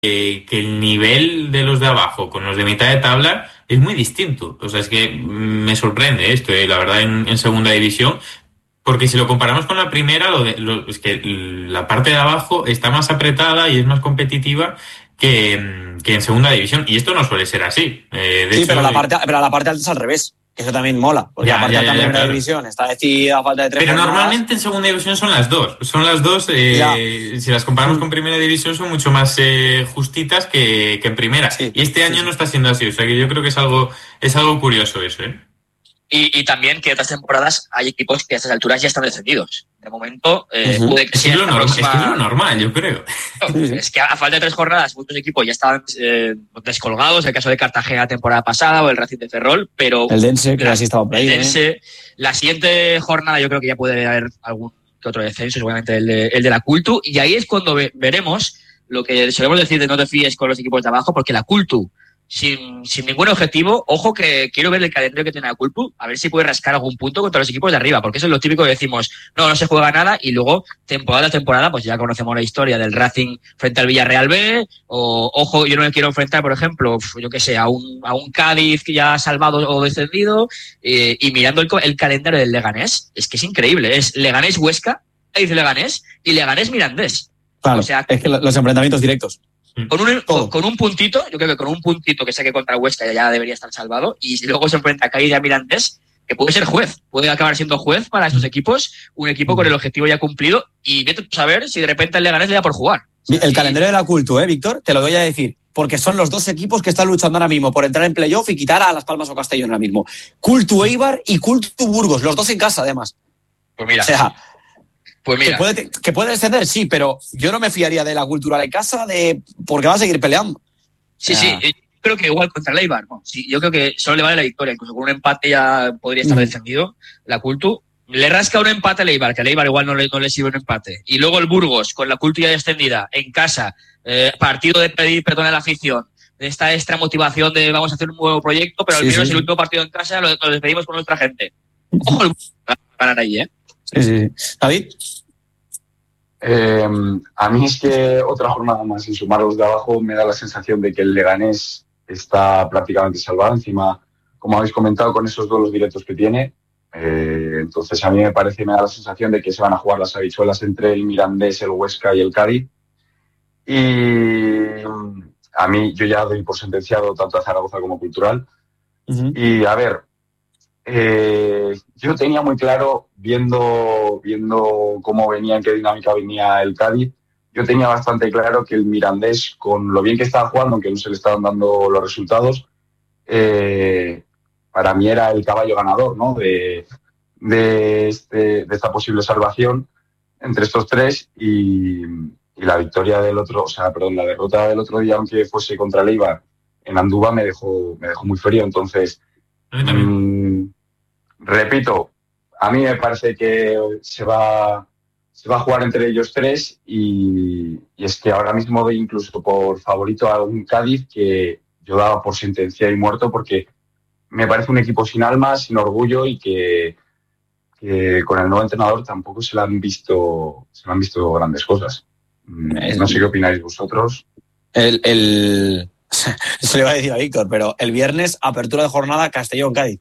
que el nivel de los de abajo con los de mitad de tabla es muy distinto. O sea, es que me sorprende esto, la verdad, en segunda división. Porque si lo comparamos con la primera, es que la parte de abajo está más apretada y es más competitiva que en segunda división. Y esto no suele ser así. De Sí, hecho, pero la parte alta es al revés. Que eso también mola. Porque la parte alta en primera división está decidida a falta de 3 pero jornadas. normalmente en segunda división son las dos. Son las dos, si las comparamos con primera división, son mucho más justitas que en primera. Sí, y este año no está siendo así. O sea que yo creo que es algo curioso eso, ¿eh? Y también que otras temporadas hay equipos que a estas alturas ya están descendidos. De momento, puede que sea es lo normal, yo creo. Es que a falta de 3 jornadas muchos equipos ya estaban descolgados, el caso de Cartagena la temporada pasada o el Racing de Ferrol, pero el Dense, que así estaba por ahí. El Dense, la siguiente jornada yo creo que ya puede haber algún que otro descenso, seguramente el de la Cultu, y ahí es cuando veremos lo que solemos decir de no te fíes con los equipos de abajo, porque la Cultu, sin ningún objetivo, ojo que quiero ver el calendario que tiene la Cultu, a ver si puede rascar algún punto contra los equipos de arriba, porque eso es lo típico que decimos, no se juega nada, y luego, temporada a temporada, pues ya conocemos la historia del Racing frente al Villarreal B, o, ojo, yo no me quiero enfrentar, por ejemplo, yo qué sé, a un Cádiz que ya ha salvado o descendido, y mirando el calendario del Leganés, es que es increíble, es Leganés-Huesca, Cádiz-Leganés, y Leganés-Mirandés. Claro, o sea, es que los enfrentamientos directos. Con un puntito, yo creo que con un puntito que saque contra Huesca ya debería estar salvado, y luego se enfrenta a Cádiz y a Mirandés, que puede ser juez, puede acabar siendo juez para estos equipos, un equipo con el objetivo ya cumplido, y vete a saber si de repente el Leganés le da por jugar. O sea, el calendario de la Cultu, Víctor, te lo doy a decir, porque son los dos equipos que están luchando ahora mismo por entrar en playoff y quitar a Las Palmas o Castellón ahora mismo. Cultu Eibar y Cultu Burgos, los dos en casa además. Pues mira. O sea, pues mira. Que puede descender, sí, pero yo no me fiaría de la Cultural en casa porque va a seguir peleando. Sí, sí, creo que igual contra el Eibar, ¿no? Sí, yo creo que solo le vale la victoria, incluso con un empate ya podría estar descendido la Cultu. Le rasca un empate al Eibar, que al Eibar igual no le sirve un empate. Y luego el Burgos, con la Cultu ya descendida, en casa, partido de pedir perdón a la afición, de esta extra motivación de vamos a hacer un nuevo proyecto, pero al menos el último partido en casa lo despedimos con nuestra gente. Ojo, el Burgos va a ganar ahí, ¿eh? Sí. David. A mí es que otra jornada más sin sumar los de abajo me da la sensación de que el Leganés está prácticamente salvado encima, como habéis comentado, con esos duelos directos que tiene. Entonces a mí me da la sensación de que se van a jugar las habichuelas entre el Mirandés, el Huesca y el Cádiz. Y a mí yo ya doy por sentenciado tanto a Zaragoza como Cultural. Y a ver, yo tenía muy claro, viendo cómo venía, en qué dinámica venía el Cádiz, yo tenía bastante claro que el Mirandés, con lo bien que estaba jugando, aunque no se le estaban dando los resultados, para mí era el caballo ganador, ¿no? de esta posible salvación entre estos tres, y la victoria del otro, la derrota del otro día, aunque fuese contra el Eibar en Andúba, me dejó muy frío. Entonces, repito, a mí me parece que se va a jugar entre ellos tres, y es que ahora mismo doy incluso por favorito a un Cádiz que yo daba por sentencia y muerto, porque me parece un equipo sin alma, sin orgullo, y que con el nuevo entrenador tampoco se le han visto grandes cosas. No sé qué opináis vosotros. Eso le iba a decir a Víctor, pero el viernes, apertura de jornada, Castellón-Cádiz.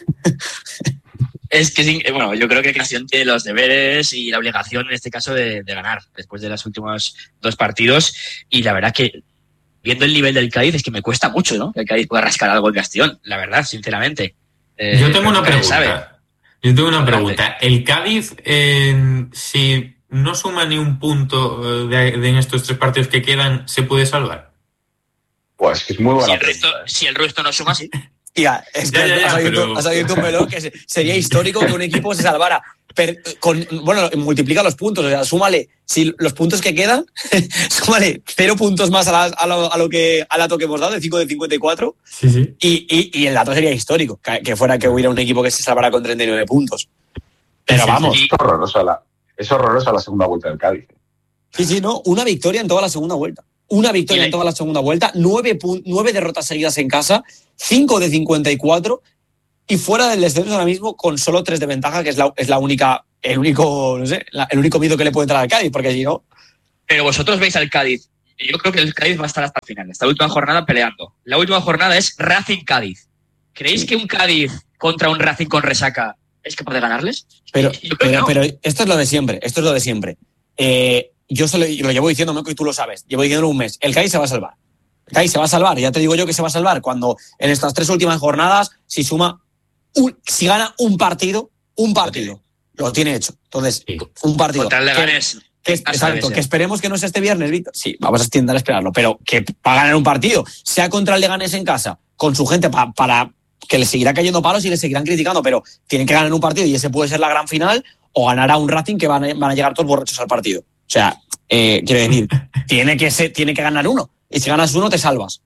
Es que, bueno, yo creo que Castellón tiene los deberes y la obligación, en este caso, de ganar después de los últimos 2 partidos. Y la verdad que, viendo el nivel del Cádiz, es que me cuesta mucho, ¿no? Que el Cádiz pueda rascar algo en Castellón, la verdad, sinceramente. Yo tengo una pregunta. ¿El Cádiz, si no suma ni un punto en estos 3 partidos que quedan, se puede salvar? Pues que es muy bueno. Si el resto no suma, sí. Tía, es que has abierto un melón que sería histórico que un equipo se salvara. Multiplica los puntos, o sea, súmale, si los puntos que quedan, súmale 0 puntos más al dato que hemos dado, de 5 de 54, sí. Y el dato sería histórico, que fuera que hubiera un equipo que se salvara con 39 puntos. Pero vamos. Es horrorosa la segunda vuelta del Cádiz. Sí, no, una victoria en toda la segunda vuelta. 9 derrotas seguidas en casa, 5 de 54, y fuera del descenso ahora mismo con solo 3 de ventaja, que es la única, el único miedo que le puede entrar al Cádiz, porque si no. Pero vosotros veis al Cádiz Yo creo que el Cádiz va a estar hasta el final, esta última jornada peleando. La última jornada es Racing-Cádiz. ¿Creéis que un Cádiz contra un Racing con resaca es capaz de ganarles? Pero esto es lo de siempre. Yo lo llevo diciéndome y tú lo sabes. Llevo diciéndolo un mes. El Cádiz se va a salvar. El Cádiz se va a salvar. Ya te digo yo que se va a salvar cuando en estas 3 últimas jornadas si si gana un partido, lo tiene hecho. Entonces, un partido. Contra el Leganés. Exacto, que esperemos que no sea este viernes, Víctor. Sí, vamos a intentar esperarlo, pero que va a ganar un partido, sea contra el Leganés en casa, con su gente, para que le seguirá cayendo palos y le seguirán criticando, pero tienen que ganar un partido y ese puede ser la gran final, o ganar a un Racing que van a llegar todos borrachos al partido. O sea, quiero decir, tiene que ganar uno, y si ganas uno te salvas.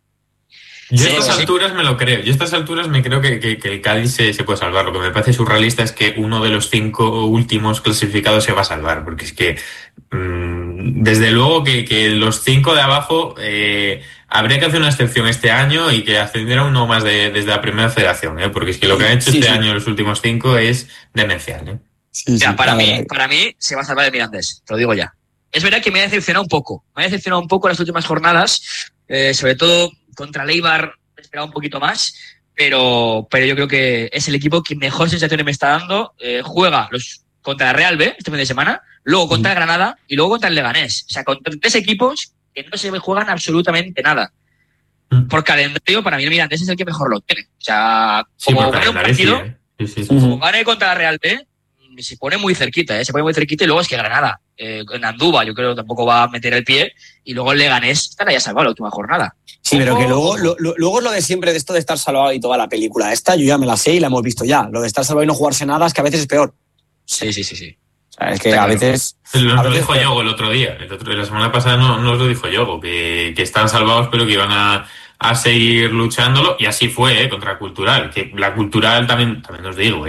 Yo a estas alturas me lo creo. Yo a estas alturas me creo que el Cádiz se puede salvar. Lo que me parece surrealista es que uno de los 5 últimos clasificados se va a salvar. Porque es que, desde luego que los 5 de abajo habría que hacer una excepción este año y que ascendiera uno más desde la primera federación. Porque es que lo que han hecho este año los últimos 5 es demencial. Para mí se va a salvar el Mirandés. Te lo digo ya. Es verdad que me ha decepcionado un poco. Las últimas jornadas. Sobre todo contra el Eibar esperaba un poquito más, pero yo creo que es el equipo que mejor sensaciones me está dando. Juega contra el Real B este fin de semana, luego contra el Granada y luego contra el Leganés. O sea, contra 3 equipos que no se juegan absolutamente nada. Por calendario, para mí el Mirandés es el que mejor lo tiene. O sea, como gane un partido, como gane contra el Real B, se pone muy cerquita, se pone muy cerquita, y luego es que Granada, en Andúba, yo creo que tampoco va a meter el pie, y luego el Leganés estará ya salvado la última jornada. Sí, pero que luego es lo de siempre, de esto de estar salvado y toda la película esta, yo ya me la sé y la hemos visto ya. Lo de estar salvado y no jugarse nada es que a veces es peor. Sí. O sea, es que a veces... Lo dijo Yogo el otro día. La semana pasada nos lo dijo Yogo, que están salvados pero que iban a seguir luchándolo, y así fue contra Cultural, que la Cultural también os digo,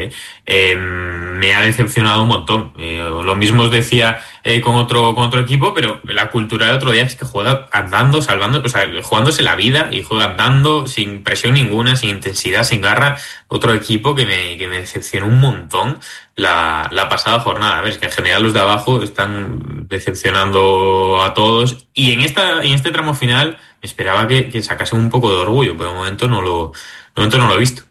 me ha decepcionado un montón. Lo mismo os decía con otro equipo, pero la Cultural el otro día es que juega andando, salvando, o sea, jugándose la vida, y juega andando sin presión ninguna, sin intensidad, sin garra. Otro equipo que me decepcionó un montón la pasada jornada. A ver, es que en general los de abajo están decepcionando a todos, y en este tramo final esperaba que sacase un poco de orgullo, pero de momento no lo he visto.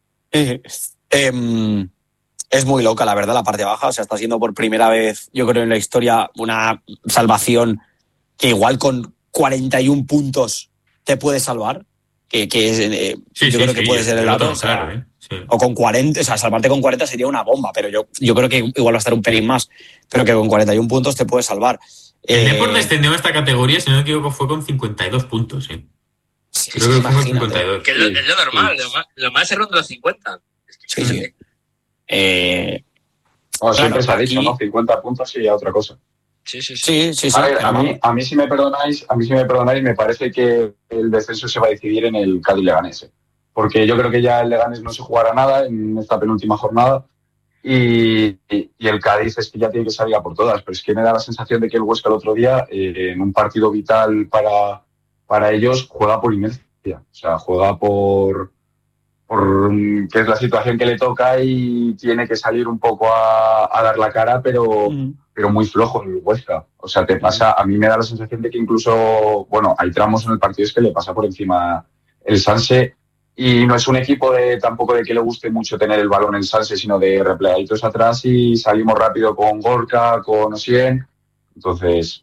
Es muy loca, la verdad, la parte baja. O sea, está siendo por primera vez, yo creo, en la historia una salvación que igual con 41 puntos te puede salvar. Yo creo que puede ser el dato. O con 40, o sea, salvarte con 40 sería una bomba, pero yo creo que igual va a estar un pelín más, pero que con 41 puntos te puede salvar. El Depor descendió en esta categoría, si no me equivoco, fue con 52 puntos. Creo que fue con 52. Que es lo normal, lo más es ronda los 50. Sí. Siempre se ha dicho, ¿no? 50 puntos y ya otra cosa. Sí. A ver, a mí si me perdonáis, me parece que el descenso se va a decidir en el Cádiz Leganés. Porque yo creo que ya el Leganés no se jugará nada en esta penúltima jornada. Y el Cádiz es que ya tiene que salir a por todas, pero es que me da la sensación de que el Huesca el otro día, en un partido vital para ellos, juega por inercia. O sea, juega por que es la situación que le toca y tiene que salir un poco a dar la cara, pero muy flojo el Huesca. O sea, a mí me da la sensación de que incluso, bueno, hay tramos en el partido es que le pasa por encima el Sanse. Y no es un equipo tampoco de que le guste mucho tener el balón en Sanse, sino de replegaditos atrás y salimos rápido con Gorka, con Osien. Entonces,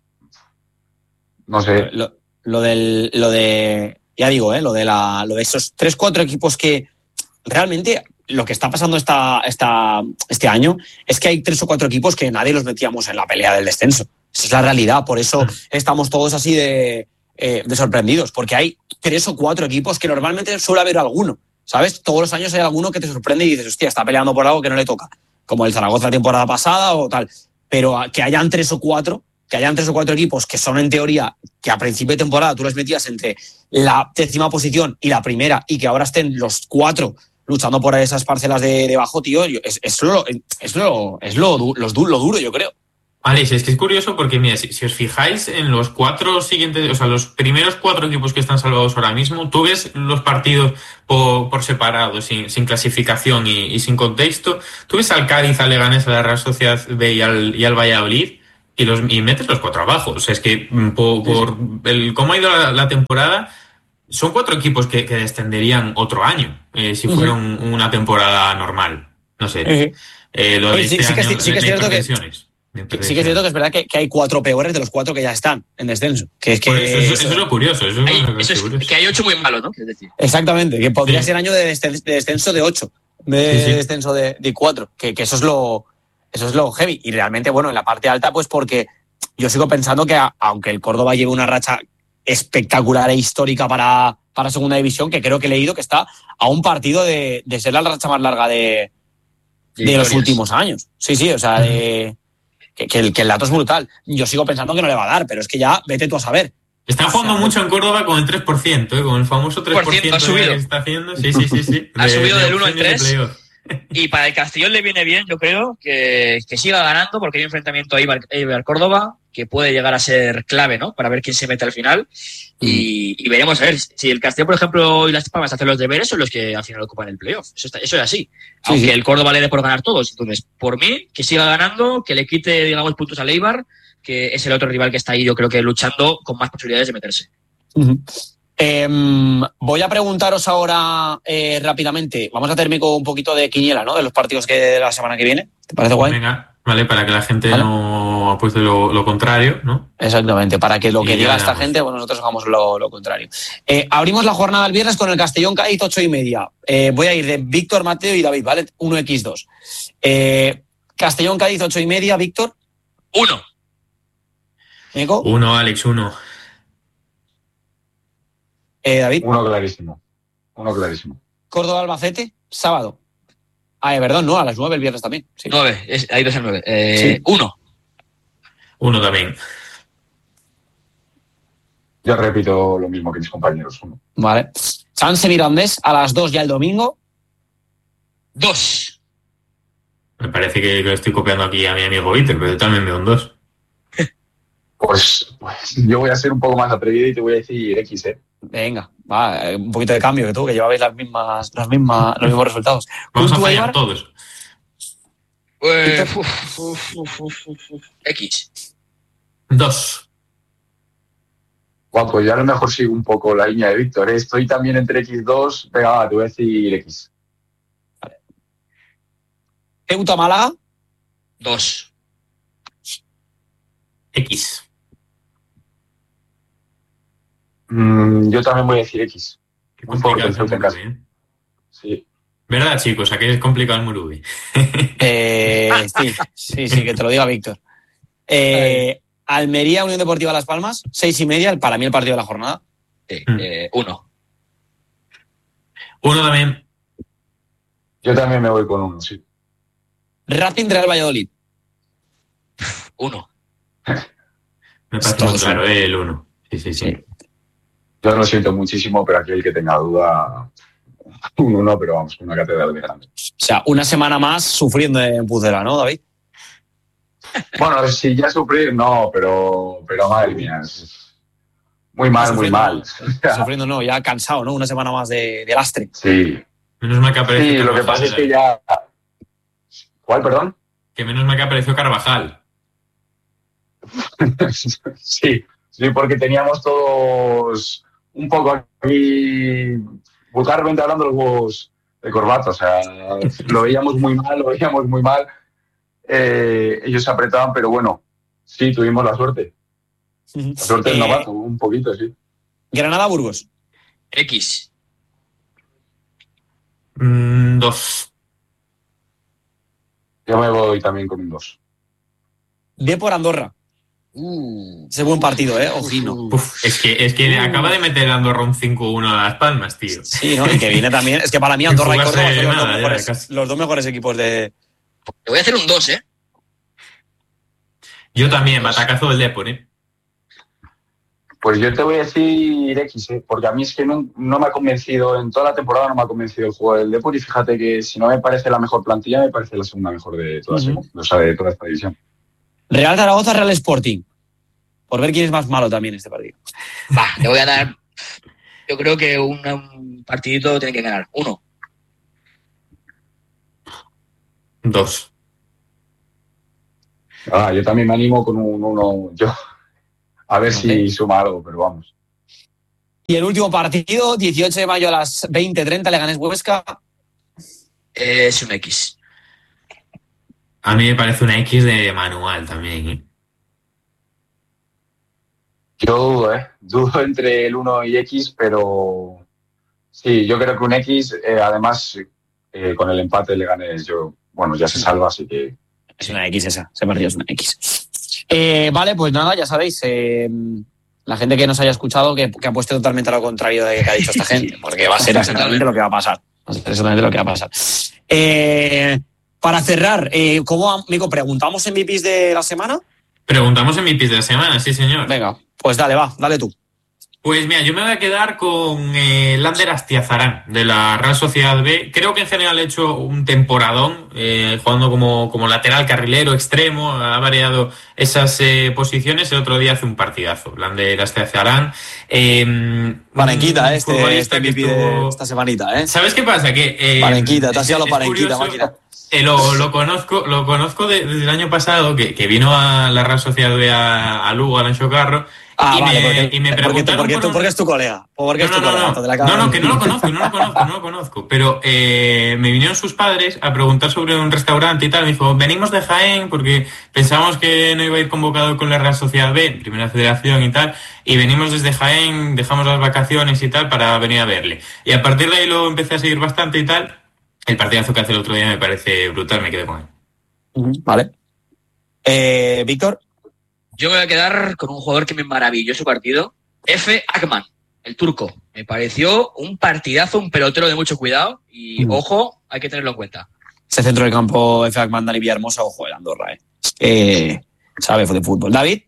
no sé. Lo de esos 3-4 equipos que realmente lo que está pasando este año es que hay 3 o 4 equipos que nadie los metíamos en la pelea del descenso. Esa es la realidad, por eso estamos todos así de sorprendidos, porque hay 3 o 4 equipos que normalmente suele haber alguno, ¿sabes? Todos los años hay alguno que te sorprende y dices, hostia, está peleando por algo que no le toca, como el Zaragoza la temporada pasada o tal, pero que hayan 3 o 4 equipos que son en teoría, que a principio de temporada tú les metías entre la 10ª posición y la primera, y que ahora estén los 4 luchando por esas parcelas de abajo, tío, es lo duro, yo creo. Alex, es que es curioso porque, mira, si os fijáis en los 4 siguientes, o sea, los primeros 4 equipos que están salvados ahora mismo, tú ves los partidos por separado, sin clasificación y sin contexto. Tú ves al Cádiz, al Leganés, a la Real Sociedad B y al Valladolid, y metes los 4 abajo. O sea, es que por cómo ha ido la temporada, son 4 equipos que descenderían otro año si fuera una temporada normal. No sé. Lo de sí, este año, sí que es cierto que sí que es cierto que es verdad que hay 4 peores de los 4 que ya están en descenso. Eso es lo curioso. Eso es que hay 8 muy malos, ¿no? Es decir. Exactamente, que podría ser año de descenso de 8, de descenso de 4, que eso es lo heavy. Y realmente, bueno, en la parte alta, pues porque yo sigo pensando que aunque el Córdoba lleve una racha espectacular e histórica para segunda división, que creo que he leído que está a un partido de ser la racha más larga de los últimos años. Sí, o sea, que el dato es brutal. Yo sigo pensando que no le va a dar, pero es que ya vete tú a saber. Está jugando mucho en Córdoba con el 3%, con el famoso 3% ha subido. Que está haciendo. Sí. Ha subido del 1 al 3. Y para el Castellón le viene bien, yo creo, que siga ganando, porque hay un enfrentamiento a Eibar-Córdoba que puede llegar a ser clave, ¿no? Para ver quién se mete al final. Y veremos a ver si el Castellón, por ejemplo, y Las Palmas hacen los deberes, son los que al final ocupan el playoff. Eso es así. Aunque el Córdoba le dé por ganar todos. Entonces, por mí, que siga ganando, que le quite, digamos, puntos al Eibar, que es el otro rival que está ahí, yo creo que luchando con más posibilidades de meterse. Voy a preguntaros ahora rápidamente. Vamos a hacerme con un poquito de quiniela, ¿no? De los partidos de la semana que viene. ¿Te parece guay? Venga, vale, para que la gente no apueste lo contrario, ¿no? Exactamente, para que lo que diga esta gente, bueno, nosotros hagamos lo contrario. Abrimos la jornada del viernes con el Castellón Cádiz 8:30. Voy a ir de Víctor, Mateo y David, ¿vale? 1x2. Castellón Cádiz 8:30, Víctor. 1. ¿Nico? 1, Alex, 1. David. 1 clarísimo. 1 clarísimo. Córdoba Albacete, sábado. Perdón, no, a las 9 el viernes también. Sí. 9, hay 2 al 9. 1. 1 también. Yo repito lo mismo que mis compañeros. 1. Vale. Sanse Mirandés a las 2 ya el domingo. 2. Me parece que lo estoy copiando aquí a mi amigo Víctor, pero yo también veo un 2. Pues yo voy a ser un poco más atrevido y te voy a decir X, ¿eh? Venga, va, un poquito de cambio que tú, que llevabais los mismos resultados. Vamos a fallar todos. X. 2. Bueno, pues ya a lo mejor sigo un poco la línea de Víctor, ¿eh? Estoy también entre X2. Venga, te voy a decir X. Vale. Ceuta Málaga. 2. X. Yo también voy a decir X. Muy complicado el Murubi, ¿eh? Sí. ¿Verdad, chicos? ¿A qué es complicado el Murubi? Sí, que te lo diga Víctor. Almería, Unión Deportiva Las Palmas, 6:30, para mí el partido de la jornada. 1. 1 también. Yo también me voy con 1, sí. Racing Real Valladolid. 1. Me parece muy claro, el 1. Sí. Yo lo siento muchísimo, pero aquí el que tenga duda, 1 no, pero vamos, con una catedral de grande. O sea, una semana más sufriendo en Pucela, ¿no, David? Bueno, si ya sufrir, no, pero madre mía, muy mal, muy mal. Sufriendo no, ya cansado, ¿no? Una semana más de lastre. Sí. Menos mal que apareció Carvajal. Lo que pasa es que ya... ¿Cuál, perdón? Que menos mal que apareció Carvajal. Sí, porque teníamos todos un poco aquí vulgarmente hablando los huevos de corbata, o sea, lo veíamos muy mal. Ellos se apretaban, pero bueno, sí, tuvimos la suerte. La suerte del novato, un poquito, sí. Granada-Burgos. X. 2. Yo me voy también con un 2. Depor Andorra. Ese buen partido, ojino. Es que acaba de meter Andorra un 5-1 a Las Palmas, tío. Sí, ¿no? Y que viene también. Es que para mí Andorra y Córdoba son los dos mejores equipos de... Te voy a hacer un 2, ¿eh? Yo también, batacazo del Depor, ¿eh? Pues yo te voy a decir X, porque a mí es que no me ha convencido, en toda la temporada no me ha convencido el juego del Depor, y fíjate que si no me parece la mejor plantilla, me parece la segunda mejor de toda, de toda esta división. Real Zaragoza, Real Sporting. Por ver quién es más malo también este partido. Le voy a dar... Yo creo que un partidito tiene que ganar. 1. 2. Yo también me animo con un 1, yo. A ver si suma algo, pero vamos. Y el último partido, 18 de mayo a las 20:30, Leganés Huesca. Es un X. A mí me parece una X de manual también, ¿eh? Yo dudo entre el 1 y X, pero sí, yo creo que un X, además con el empate de Leganés, ya se salva, así que... Es una X esa, ese partido es una X. Vale, pues nada, ya sabéis, la gente que nos haya escuchado que apueste totalmente a lo contrario de que ha dicho esta gente, porque va a ser exactamente lo que va a pasar. Para cerrar, ¿cómo, amigo, preguntamos MVPs de la semana? Preguntamos MVPs de la semana, sí, señor. Venga, pues dale tú. Pues mira, yo me voy a quedar con Lander Astiazarán, de la Real Sociedad B. Creo que en general ha hecho un temporadón, jugando como lateral, carrilero, extremo, ha variado esas posiciones. El otro día hace un partidazo, Lander Astiazarán. Parenquita, este MVP de esta semanita, ¿eh? ¿Sabes qué pasa? Que Parenquita, te has ido a la parenquita, máquina. Lo conozco desde el año pasado, que vino a la Real Sociedad B a Lugo, al Anxo Carro. Y me preguntaron porque es tu colega. No, que no lo conozco. Pero me vinieron sus padres a preguntar sobre un restaurante y tal. Me dijo, venimos de Jaén porque pensábamos que no iba a ir convocado con la Real Sociedad B, Primera Federación y tal. Y venimos desde Jaén, dejamos las vacaciones y tal para venir a verle. Y a partir de ahí lo empecé a seguir bastante y tal. El partidazo que hace el otro día me parece brutal, me quedé con él. Vale. Víctor. Yo me voy a quedar con un jugador que me maravilló su partido, Efe Akman, el turco. Me pareció un partidazo, un pelotero de mucho cuidado y, ojo, hay que tenerlo en cuenta. Ese centro de campo, Efe Akman, Dani Villahermosa, ojo, el Andorra, sabe de fútbol. ¿David?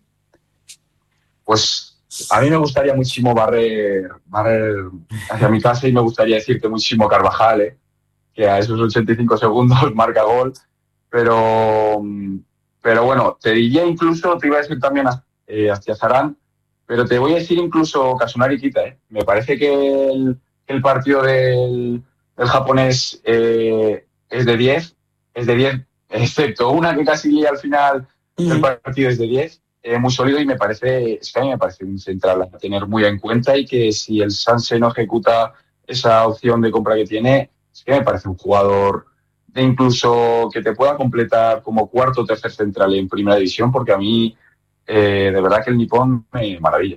Pues a mí me gustaría muchísimo barrer hacia mi casa y me gustaría decirte muchísimo Carvajal, que a esos 85 segundos marca gol, pero bueno, te diría incluso, te iba a decir también Astiazarán, pero te voy a decir incluso Kasunari Kita. Me parece que el partido del japonés es de 10, excepto una que casi llega al final del partido es de 10, muy sólido, y a mí me parece un central a tener muy en cuenta, y que si el Sanse no ejecuta esa opción de compra que tiene, es que me parece un jugador de incluso que te pueda completar como cuarto o tercer central en primera división, porque a mí de verdad que el nipón me maravilla.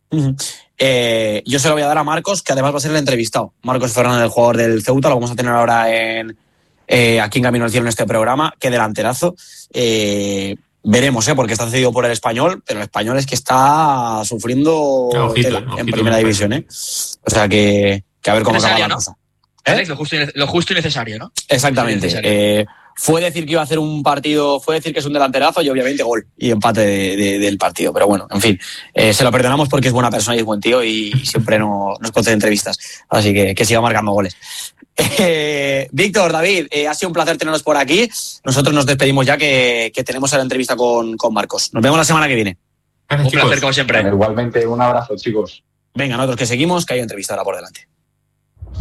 Yo se lo voy a dar a Marcos, que además va a ser el entrevistado. Marcos Fernández, el jugador del Ceuta, lo vamos a tener ahora aquí en Camino al Cielo en este programa. Qué delanterazo. Veremos, porque está cedido por el Español, pero el Español es que está sufriendo en primera división. O sea que a ver cómo acaba la cosa. Lo justo y necesario, ¿no? Exactamente. Fue decir que iba a hacer un partido, fue decir que es un delanterazo y obviamente gol y empate del partido. Pero bueno, en fin, se lo perdonamos porque es buena persona y es buen tío y siempre nos concede entrevistas. Así que siga marcando goles. Víctor, David, ha sido un placer tenerlos por aquí. Nosotros nos despedimos ya que tenemos la entrevista con Marcos. Nos vemos la semana que viene. Un placer como siempre. Igualmente, un abrazo, chicos. Venga, nosotros que seguimos, que hay entrevista ahora por delante.